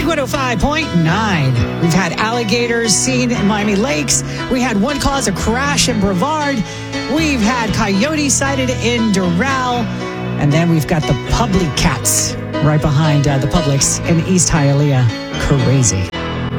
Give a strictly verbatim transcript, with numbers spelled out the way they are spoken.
one oh five point nine. We've had alligators seen in Miami Lakes. We had one cause a crash in Brevard. We've had coyotes sighted in Doral. And then we've got the Public cats right behind uh, the Publix in East Hialeah. Crazy.